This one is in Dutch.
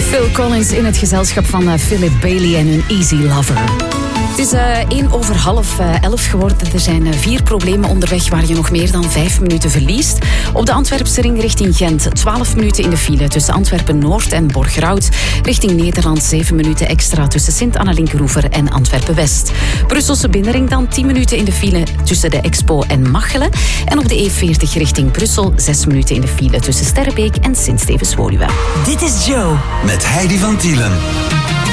Phil Collins in het gezelschap van Philip Bailey en hun Easy Lover. Het is 11:45 geworden. Er zijn 4 problemen onderweg waar je nog meer dan 5 minuten verliest. Op de Antwerpse ring richting Gent 12 minuten in de file tussen Antwerpen-Noord en Borgerhout. Richting Nederland 7 minuten extra tussen Sint-Anna-Linkeroever en Antwerpen-West. Brusselse binnenring dan 10 minuten in de file tussen de Expo en Machelen. En op de E40 richting Brussel 6 minuten in de file tussen Sterrebeek en Sint-Stevens-Woluwe. Dit is Joe. Met Heidi van Tielen.